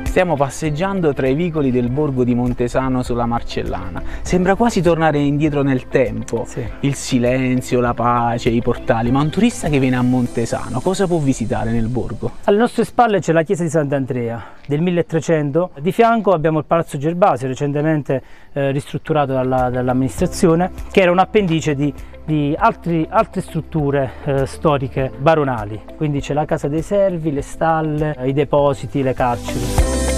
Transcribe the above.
Stiamo passeggiando tra i vicoli del borgo di Montesano sulla Marcellana. Sembra quasi tornare indietro nel tempo. Sì. Il silenzio, la pace, i portali. Ma un turista che viene a Montesano cosa può visitare nel borgo? Alle nostre spalle c'è la chiesa di Sant'Andrea del 1300, di fianco abbiamo il Palazzo Gervasio, recentemente ristrutturato dall'amministrazione, che era un appendice di altre strutture storiche baronali. Quindi c'è la Casa dei Servi, le stalle, i depositi, le carceri.